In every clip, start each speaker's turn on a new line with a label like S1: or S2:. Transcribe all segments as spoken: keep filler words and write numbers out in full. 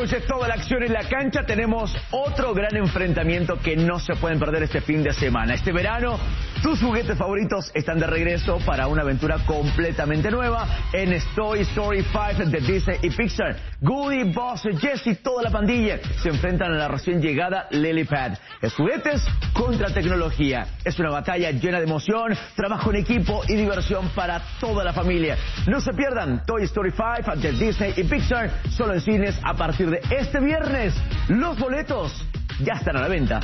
S1: noche, toda la acción en la cancha. Tenemos otro gran enfrentamiento que no se pueden perder este fin de semana. Este verano, tus juguetes favoritos están de regreso para una aventura completamente nueva en Toy Story cinco de Disney y Pixar. Goody, Buzz, Jessie y toda la pandilla se enfrentan a la recién llegada Lily Pad. Es juguetes contra tecnología. Es una batalla llena de emoción, trabajo en equipo y diversión para toda la familia. No se pierdan Toy Story cinco de Disney y Pixar, solo en cines a partir de este viernes. Los boletos ya están a la venta.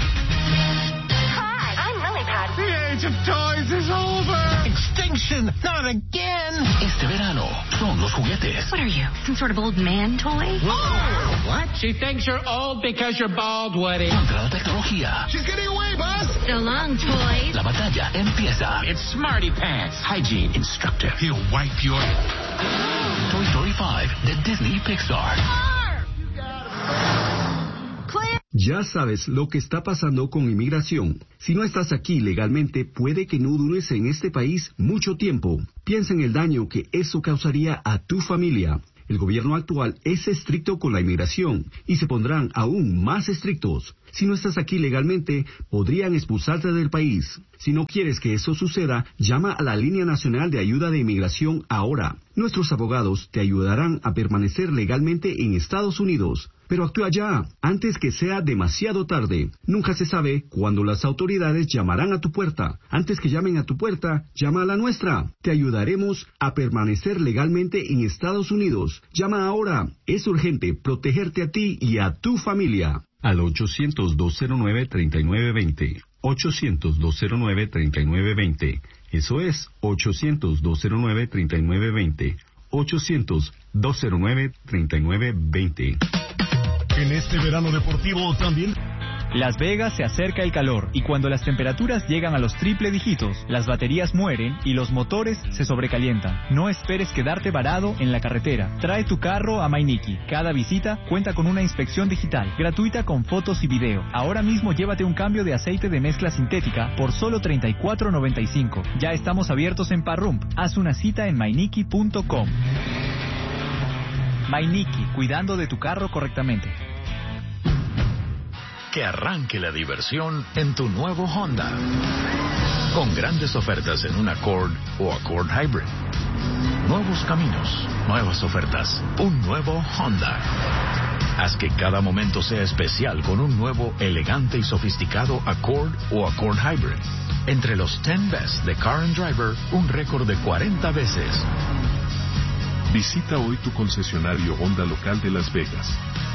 S2: Hi, I'm Lily Pad.
S3: The age of toys is over.
S4: Extinction, not again. Este verano son los juguetes.
S2: What are you, some sort of old man toy?
S3: Oh, what? She thinks you're old because you're bald, Woody.
S4: Contra la tecnología.
S3: She's getting away, Buzz.
S2: So long, toys.
S4: La batalla empieza.
S3: It's Smarty Pants.
S4: Hygiene Instructor.
S3: He'll wipe your...
S4: Toy Story cinco de Disney y Pixar.
S5: Ya sabes lo que está pasando con inmigración. Si no estás aquí legalmente, puede que no dures en este país mucho tiempo. Piensa en el daño que eso causaría a tu familia. El gobierno actual es estricto con la inmigración y se pondrán aún más estrictos. Si no estás aquí legalmente, podrían expulsarte del país. Si no quieres que eso suceda, llama a la Línea Nacional de Ayuda de Inmigración ahora. Nuestros abogados te ayudarán a permanecer legalmente en Estados Unidos. Pero actúa ya, antes que sea demasiado tarde. Nunca se sabe cuándo las autoridades llamarán a tu puerta. Antes que llamen a tu puerta, llama a la nuestra. Te ayudaremos a permanecer legalmente en Estados Unidos. Llama ahora. Es urgente protegerte a ti y a tu familia. Al ochocientos, dos cero nueve, treinta y nueve veinte. ochocientos, dos cero nueve, treinta y nueve veinte. Eso es ochocientos, dos cero nueve, treinta y nueve veinte. ochocientos, dos cero nueve, treinta y nueve veinte.
S6: En este verano deportivo también...
S7: Las Vegas se acerca el calor y cuando las temperaturas llegan a los triple dígitos, las baterías mueren y los motores se sobrecalientan. No esperes quedarte varado en la carretera. Trae tu carro a Mainiki. Cada visita cuenta con una inspección digital, gratuita con fotos y video. Ahora mismo llévate un cambio de aceite de mezcla sintética por solo treinta y cuatro noventa y cinco. Ya estamos abiertos en Parrump. Haz una cita en mainiki punto com. Mainiki, cuidando de tu carro correctamente.
S4: Que arranque la diversión en tu nuevo Honda. Con grandes ofertas en un Accord o Accord Hybrid. Nuevos caminos, nuevas ofertas, un nuevo Honda. Haz que cada momento sea especial con un nuevo, elegante y sofisticado Accord o Accord Hybrid. Entre los diez Best de Car and Driver, un récord de cuarenta veces.
S8: Visita hoy tu concesionario Honda local de Las Vegas.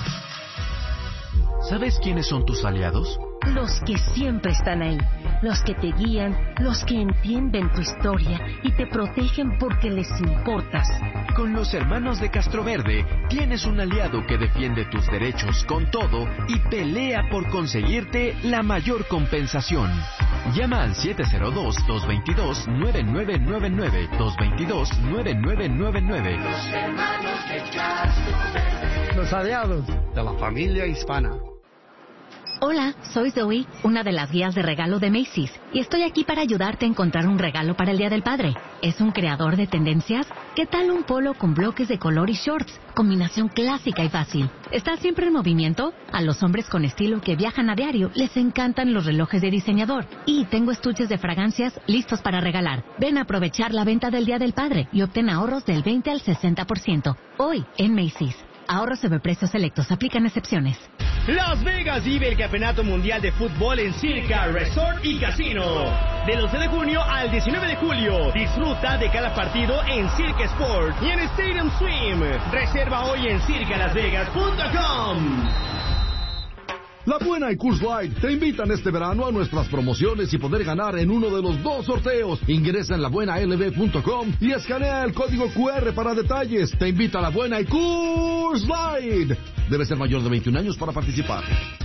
S9: ¿Sabes quiénes son tus aliados?
S10: Los que siempre están ahí, los que te guían, los que entienden tu historia y te protegen porque les importas.
S9: Con los hermanos de Castroverde tienes un aliado que defiende tus derechos con todo y pelea por conseguirte la mayor compensación. Llama al siete cero dos, dos dos dos, nueve nueve nueve nueve, dos dos dos, nueve nueve nueve nueve.
S3: Los hermanos de Castroverde.
S11: Los aliados de la familia hispana.
S12: Hola, soy Zoe, una de las guías de regalo de Macy's, y estoy aquí para ayudarte a encontrar un regalo para el Día del Padre. ¿Es un creador de tendencias? ¿Qué tal un polo con bloques de color y shorts? Combinación clásica y fácil. ¿Estás siempre en movimiento? A los hombres con estilo que viajan a diario les encantan los relojes de diseñador. Y tengo estuches de fragancias listos para regalar. Ven a aprovechar la venta del Día del Padre y obtén ahorros del veinte al sesenta por ciento. Hoy en Macy's. Ahorros sobre precios selectos. Aplican excepciones.
S13: Las Vegas vive el Campeonato Mundial de Fútbol en Circa Resort y Casino. Del once de junio al diecinueve de julio. Disfruta de cada partido en Circa Sport y en Stadium Swim. Reserva hoy en circa las vegas punto com.
S14: La Buena y Coors Light te invitan este verano a nuestras promociones y poder ganar en uno de los dos sorteos. Ingresa en la buena l b punto com y escanea el código Q R para detalles. Te invita a La Buena y Coors Light. Debe ser mayor de veintiún años para participar.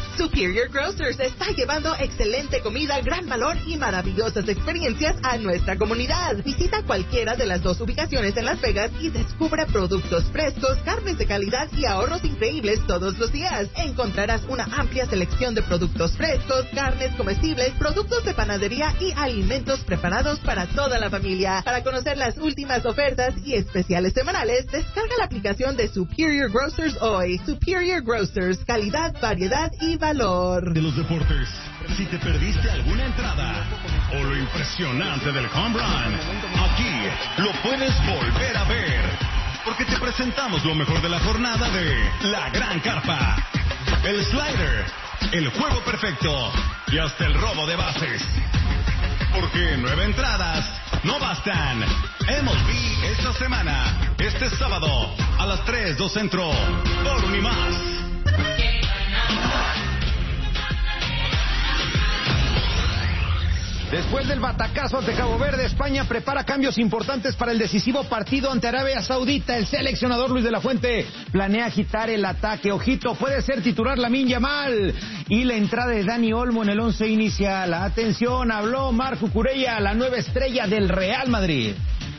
S15: Superior Grocers está llevando excelente comida, gran valor y maravillosas experiencias a nuestra comunidad. Visita cualquiera de las dos ubicaciones en Las Vegas y descubra productos frescos, carnes de calidad y ahorros increíbles todos los días. Encontrarás una amplia selección de productos frescos, carnes comestibles, productos de panadería y alimentos preparados para toda la familia. Para conocer las últimas ofertas y especiales semanales, descarga la aplicación de Superior Grocers hoy. Superior Grocers, calidad, variedad y valor.
S6: De los deportes, si te perdiste alguna entrada o lo impresionante del home run, aquí lo puedes volver a ver, porque te presentamos lo mejor de la jornada de La Gran Carpa, el slider, el juego perfecto y hasta el robo de bases. Porque nueve entradas no bastan. M L B esta semana, este sábado, a las tres, dos centro, por Unimás.
S16: Después del batacazo ante Cabo Verde, España prepara cambios importantes para el decisivo partido ante Arabia Saudita. El seleccionador Luis de la Fuente planea agitar el ataque. Ojito, puede ser titular Lamine Yamal. Y la entrada de Dani Olmo en el once inicial. Atención, habló Marc Cucurella, la nueva estrella del Real Madrid.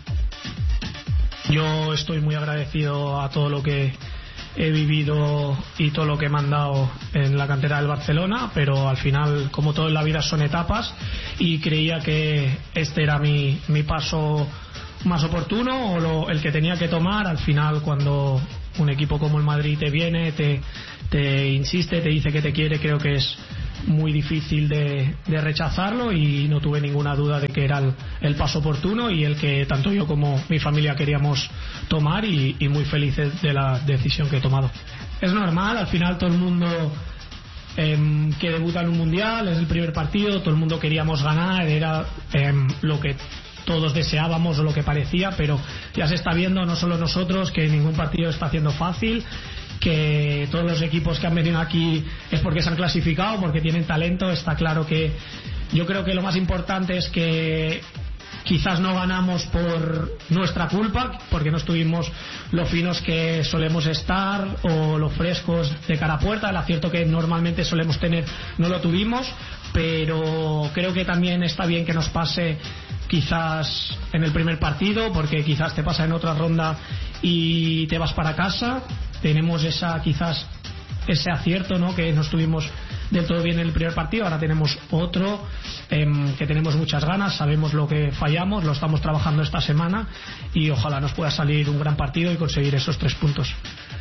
S17: Yo estoy muy agradecido a todo lo que he vivido y todo lo que me han dado en la cantera del Barcelona, pero al final, como todo en la vida, son etapas y creía que este era mi, mi paso más oportuno o lo, el que tenía que tomar. Al final, cuando un equipo como el Madrid te viene, te, te insiste, te dice que te quiere, creo que es muy difícil de, de rechazarlo y no tuve ninguna duda de que era el, el paso oportuno y el que tanto yo como mi familia queríamos tomar y, y muy felices de la decisión que he tomado. Es normal, al final todo el mundo eh, que debuta en un mundial, es el primer partido, todo el mundo queríamos ganar, era eh, lo que todos deseábamos o lo que parecía, pero ya se está viendo, no solo nosotros, que ningún partido está haciendo fácil, que todos los equipos que han venido aquí es porque se han clasificado, porque tienen talento. Está claro que yo creo que lo más importante es que quizás no ganamos por nuestra culpa, porque no estuvimos lo finos que solemos estar o lo frescos de cara a puerta. El acierto que normalmente solemos tener no lo tuvimos, pero creo que también está bien que nos pase quizás en el primer partido, porque quizás te pasa en otra ronda y te vas para casa. Tenemos esa quizás ese acierto, ¿no?, que no estuvimos del todo bien en el primer partido. Ahora tenemos otro eh, que tenemos muchas ganas, sabemos lo que fallamos, lo estamos trabajando esta semana y ojalá nos pueda salir un gran partido y conseguir esos tres puntos.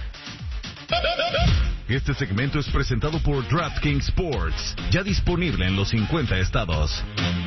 S8: Este segmento es presentado por DraftKings Sports, ya disponible en los cincuenta estados.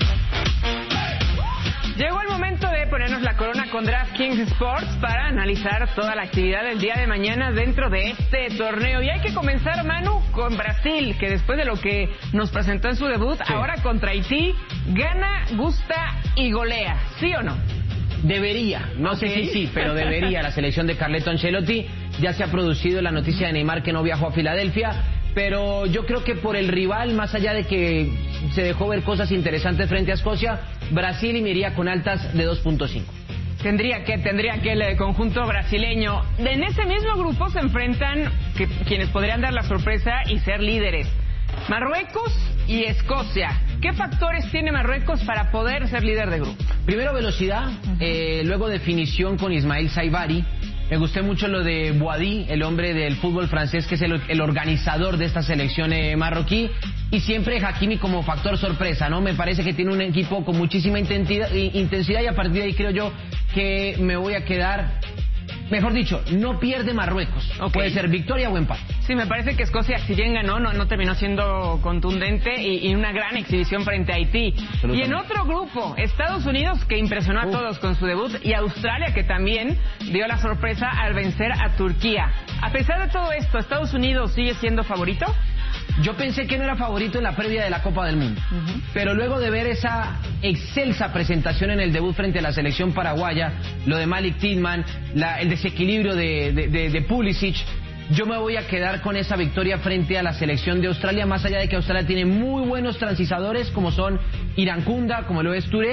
S18: Llegó el momento de ponernos la corona con DraftKings Sports para analizar toda la actividad del día de mañana dentro de este torneo. Y hay que comenzar, Manu, con Brasil, que después de lo que nos presentó en su debut, sí, ahora contra Haití, gana, gusta y golea. ¿Sí o no?
S19: Debería, no okay. sé si sí, pero debería la selección de Carleto Ancelotti. Ya se ha producido la noticia de Neymar que no viajó a Filadelfia, pero yo creo que por el rival, más allá de que se dejó ver cosas interesantes frente a Escocia, Brasil y me iría con altas de dos punto cinco.
S18: Tendría que, tendría que el conjunto brasileño. En ese mismo grupo se enfrentan que, quienes podrían dar la sorpresa y ser líderes: Marruecos y Escocia. ¿Qué factores tiene Marruecos para poder ser líder de grupo?
S19: Primero velocidad, uh-huh. eh, luego definición con Ismail Saibari. Me gustó mucho lo de Boadi, el hombre del fútbol francés, que es el, el organizador de esta selección eh, marroquí. Y siempre Hakimi como factor sorpresa, ¿no? Me parece que tiene un equipo con muchísima intensidad, intensidad y a partir de ahí creo yo que me voy a quedar... Mejor dicho, no pierde Marruecos. Okay. Puede ser victoria o empate.
S18: Sí, me parece que Escocia, si bien ganó, no, no terminó siendo contundente y, y una gran exhibición frente a Haití. Y en otro grupo, Estados Unidos, que impresionó a uh. todos con su debut, y Australia, que también dio la sorpresa al vencer a Turquía. A pesar de todo esto, ¿Estados Unidos sigue siendo favorito?
S19: Yo pensé que no era favorito en la previa de la Copa del Mundo, uh-huh. pero luego de ver esa excelsa presentación en el debut frente a la selección paraguaya, lo de Malik Tillman, la, el desequilibrio de, de, de, de Pulisic, yo me voy a quedar con esa victoria frente a la selección de Australia, más allá de que Australia tiene muy buenos transisadores como son Irankunda, como lo es Touré,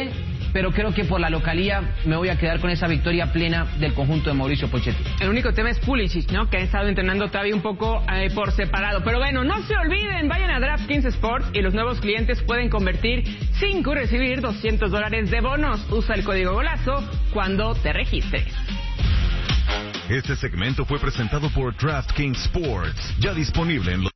S19: pero creo que por la localía me voy a quedar con esa victoria plena del conjunto de Mauricio Pochettino.
S18: El único tema es Pulisic, ¿no? Que ha estado entrenando todavía un poco eh, por separado. Pero bueno, no se olviden, vayan a DraftKings Sports y los nuevos clientes pueden convertir cinco y recibir doscientos dólares de bonos. Usa el código Golazo cuando te registres.
S8: Este segmento fue presentado por DraftKings Sports, ya disponible en los...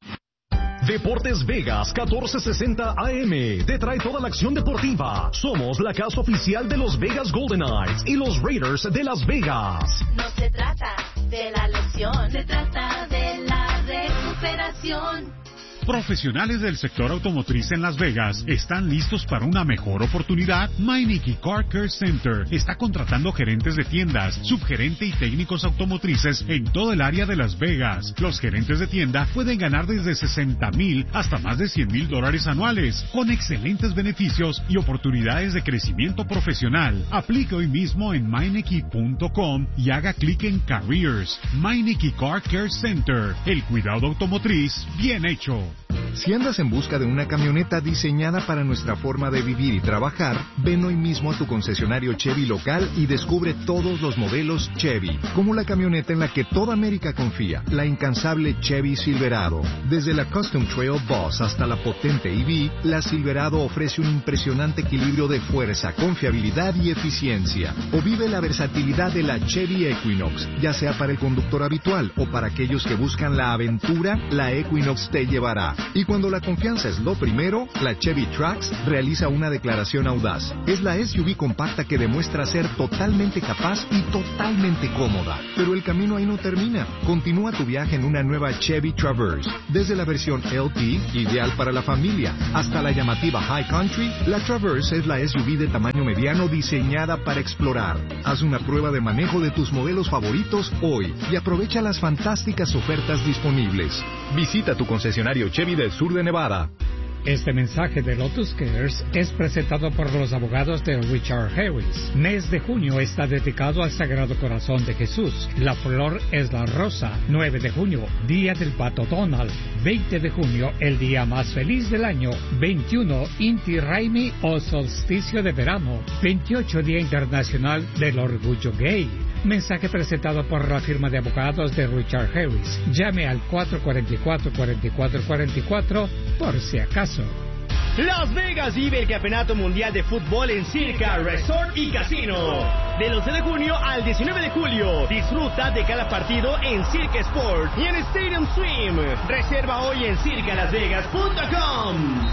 S20: Deportes Vegas catorce sesenta A M te trae toda la acción deportiva. Somos la casa oficial de los Vegas Golden Knights y los Raiders de Las Vegas.
S21: No se trata de la lesión, se trata de la recuperación.
S22: Profesionales del sector automotriz en Las Vegas están listos para una mejor oportunidad. Meineke Car Care Center está contratando gerentes de tiendas, subgerente y técnicos automotrices en todo el área de Las Vegas. Los gerentes de tienda pueden ganar desde sesenta mil hasta más de cien mil dólares anuales, con excelentes beneficios y oportunidades de crecimiento profesional. Aplique hoy mismo en meineke punto com y haga clic en Careers. Meineke Car Care Center, el cuidado automotriz bien hecho.
S23: Si andas en busca de una camioneta diseñada para nuestra forma de vivir y trabajar, ven hoy mismo a tu concesionario Chevy local y descubre todos los modelos Chevy, como la camioneta en la que toda América confía, la incansable Chevy Silverado. Desde la Custom Trail Boss hasta la potente E V, la Silverado ofrece un impresionante equilibrio de fuerza, confiabilidad y eficiencia. O vive la versatilidad de la Chevy Equinox, ya sea para el conductor habitual o para aquellos que buscan la aventura, la Equinox te llevará. Y cuando la confianza es lo primero, la Chevy Trax realiza una declaración audaz. Es la S U V compacta que demuestra ser totalmente capaz y totalmente cómoda. Pero el camino ahí no termina. Continúa tu viaje en una nueva Chevy Traverse. Desde la versión L T, ideal para la familia, hasta la llamativa High Country, la Traverse es la S U V de tamaño mediano diseñada para explorar. Haz una prueba de manejo de tus modelos favoritos hoy y aprovecha las fantásticas ofertas disponibles. Visita tu concesionario Chevy del sur de Nevada.
S24: Este mensaje de Lotus Cares es presentado por los abogados de Richard Harris. Mes de junio está dedicado al Sagrado Corazón de Jesús. La flor es la rosa. nueve de junio, Día del Pato Donald. veinte de junio, el día más feliz del año. veintiuno, Inti Raymi o solsticio de verano. veintiocho, Día Internacional del Orgullo Gay. Mensaje presentado por la firma de abogados de Richard Harris. Llame al cuatro cuatro cuatro, cuatro cuatro cuatro cuatro por si acaso.
S13: Las Vegas vive el Campeonato Mundial de Fútbol en Circa Resort y Casino. Del once de junio al diecinueve de julio. Disfruta de cada partido en Circa Sport y en Stadium Swim. Reserva hoy en circa las vegas punto com.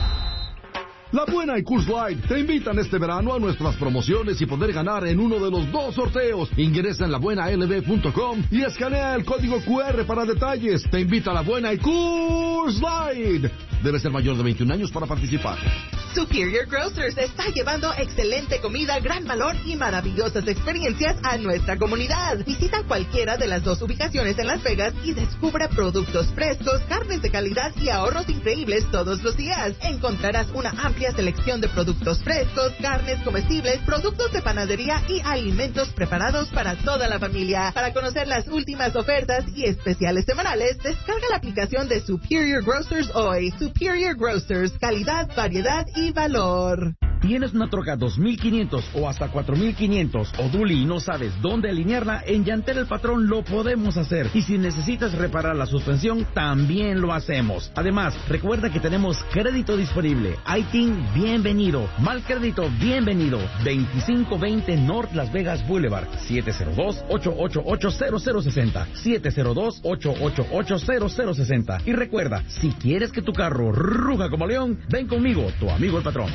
S14: La Buena y Coors Light te invitan este verano a nuestras promociones y poder ganar en uno de los dos sorteos. Ingresa en la buena l b punto com y escanea el código Q R para detalles. Te invita a La Buena y Coors Light. Debe ser mayor de veintiún años para participar.
S15: Superior Grocers está llevando excelente comida, gran valor y maravillosas experiencias a nuestra comunidad. Visita cualquiera de las dos ubicaciones en Las Vegas y descubra productos frescos, carnes de calidad y ahorros increíbles todos los días. Encontrarás una amplia selección de productos frescos, carnes comestibles, productos de panadería y alimentos preparados para toda la familia. Para conocer las últimas ofertas y especiales semanales, descarga la aplicación de Superior Grocers hoy. Superior Grocers, calidad, variedad y valor.
S1: ¿Tienes una troca dos mil quinientos o hasta cuatro mil quinientos o Dually y no sabes dónde alinearla? En Llantera El Patrón lo podemos hacer. Y si necesitas reparar la suspensión, también lo hacemos. Además, recuerda que tenemos crédito disponible. I T I N, bienvenido. Mal crédito, bienvenido. veinticinco veinte North Las Vegas Boulevard. siete cero dos, ocho ocho ocho, cero cero seis cero. siete cero dos, ocho ocho ocho, cero cero seis cero. Y recuerda, si quieres que tu carro ruja como león, ven conmigo, tu amigo el patrón.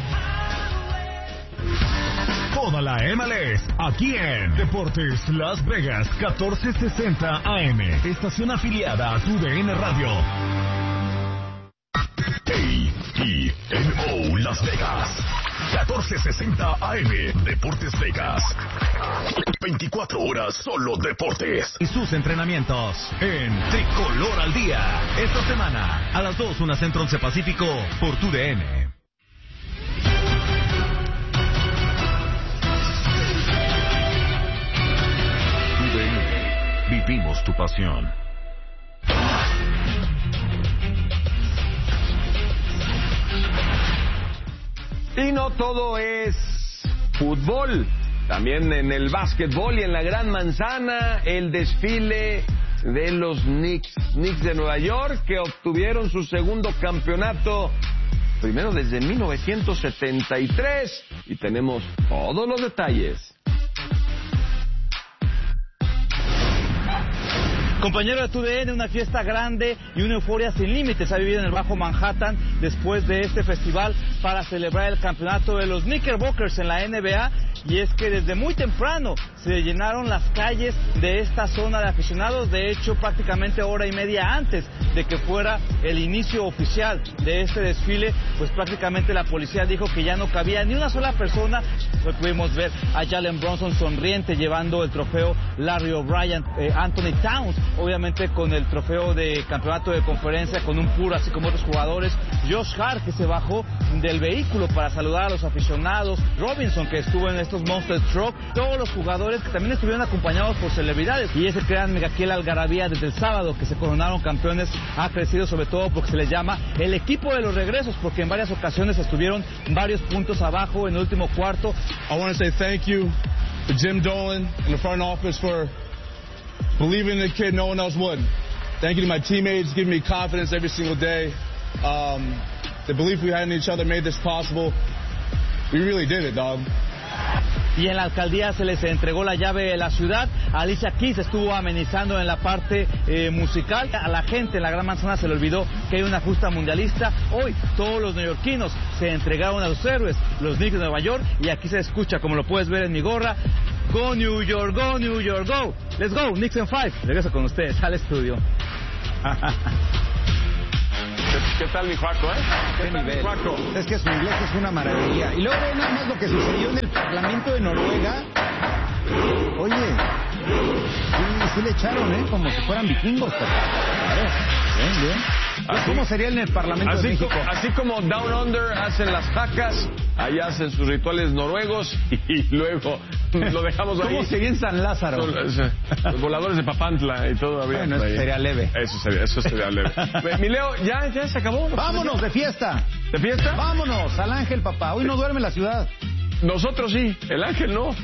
S20: Toda la M L S aquí en Deportes Las Vegas catorce sesenta A M, estación afiliada a tu D N Radio. A T N O Las Vegas catorce sesenta A M, Deportes Vegas. veinticuatro horas solo deportes.
S8: Y sus entrenamientos en Tricolor al Día. Esta semana a las dos, una Centro once Pacífico por tu D N. Vivimos tu pasión.
S16: Y no todo es
S2: fútbol. También en el básquetbol y en la Gran Manzana, el desfile de los Knicks, Knicks de Nueva York, que obtuvieron su segundo campeonato, primero desde mil novecientos setenta y tres, y tenemos todos los detalles.
S4: Compañero de T U D N, una fiesta grande y una euforia sin límites ha vivido en el Bajo Manhattan después de este festival para celebrar el campeonato de los Knickerbockers en la N B A. Y es que desde muy temprano se llenaron las calles de esta zona de aficionados. De hecho, prácticamente hora y media antes de que fuera el inicio oficial de este desfile, pues prácticamente la policía dijo que ya no cabía ni una sola persona. Pues pudimos ver a Jalen Brunson sonriente llevando el trofeo Larry O'Brien, eh, Anthony Towns, obviamente con el trofeo de campeonato de conferencia con un puro, así como otros jugadores. Josh Hart, que se bajó del vehículo para saludar a los aficionados. Robinson, que estuvo en estos Monster Truck. Todos los jugadores que también estuvieron acompañados por celebridades. Y ese créanme que aquí la algarabía desde el sábado que se coronaron campeones ha crecido, sobre todo porque se les llama el equipo de los regresos, porque en varias ocasiones estuvieron varios puntos abajo en el último cuarto.
S5: I want to say thank you to Jim Dolan and the front office for believing in the kid no one else would. Thank you to my teammates, giving me confidence every single day. Um, the belief we had in each other made this possible. We really did it, dog.
S4: Y en la alcaldía se les entregó la llave de la ciudad. Alicia Keys estuvo amenizando en la parte eh, musical. A la gente en la Gran Manzana se le olvidó que hay una justa mundialista. Hoy todos los neoyorquinos se entregaron a los héroes, los Knicks de Nueva York, y aquí se escucha, como lo puedes ver en mi gorra, Go New York, Go New York, Go. Let's go, Knicks en five. Regreso con ustedes al estudio.
S2: ¿Qué tal mi Juaco, eh?
S16: ¿Qué tal, nivel? Juaco? Es que su inglés es una maravilla. Y luego ve nada más lo que sucedió en el Parlamento de Noruega. Oye, sí, sí le echaron, ¿eh? Como si fueran vikingos. Pero, claro, bien, bien. Así, ¿cómo sería en el Parlamento
S2: así
S16: de México?
S2: Como, así como Down Under hacen las jacas, allá hacen sus rituales noruegos y luego lo dejamos ahí.
S16: ¿Cómo sería en San Lázaro?
S2: Los voladores de Papantla y todo.
S16: Bueno, eso sería leve.
S2: Eso sería, eso sería leve. Mi Leo, ¿ya, ya se acabó?
S16: Vámonos de fiesta.
S2: ¿De fiesta?
S16: Vámonos al Ángel, papá. Hoy no duerme la ciudad.
S2: Nosotros sí, el Ángel no.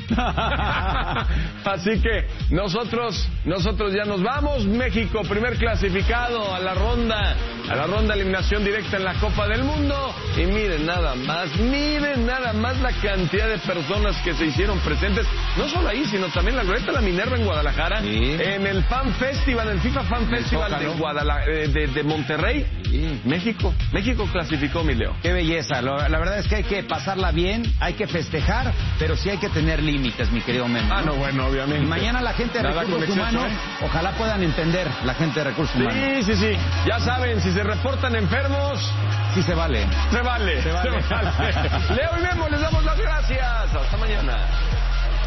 S2: Así que nosotros, nosotros ya nos vamos. México, primer clasificado a la ronda, a la ronda de eliminación directa en la Copa del Mundo. Y miren nada más, miren nada más la cantidad de personas que se hicieron presentes. No solo ahí, sino también la Glorieta La Minerva en Guadalajara, sí. En el Fan Festival, en el FIFA Fan el Festival de, Guadalajara, de, de, de Monterrey. Sí. México, México clasificó, mi Leo.
S16: Qué belleza. La verdad es que hay que pasarla bien, hay que festejar. Dejar, pero sí hay que tener límites, mi querido Memo.
S2: Ah, no, bueno, obviamente.
S16: Y mañana la gente de Nada Recursos Humanos, ¿eh? Ojalá puedan entender la gente de Recursos
S2: sí,
S16: Humanos.
S2: Sí, sí, sí. Ya saben, si se reportan enfermos...
S16: Sí se vale.
S2: Se vale. Se vale. Se vale. Leo y Memo, les damos las gracias. Hasta mañana.